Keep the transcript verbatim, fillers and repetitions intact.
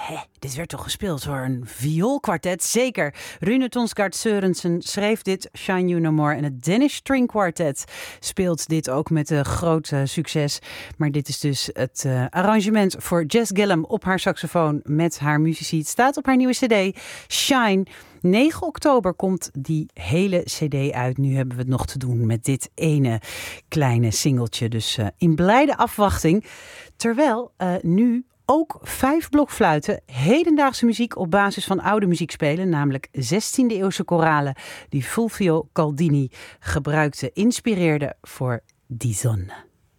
Hé, dit werd toch gespeeld door een vioolkwartet? Zeker. Rune Tonsgaard Sørensen schreef dit, Shine You No More. En het Danish String Quartet speelt dit ook met uh, groot uh, succes. Maar dit is dus het uh, arrangement voor Jess Gillum op haar saxofoon met haar muzici. Het staat op haar nieuwe cd, Shine. negen oktober komt die hele cd uit. Nu hebben we het nog te doen met dit ene kleine singeltje. Dus uh, in blijde afwachting. Terwijl uh, nu ook vijf blokfluiten hedendaagse muziek op basis van oude muziek spelen. Namelijk zestiende eeuwse koralen die Fulvio Caldini gebruikte, inspireerde voor Die Sonne.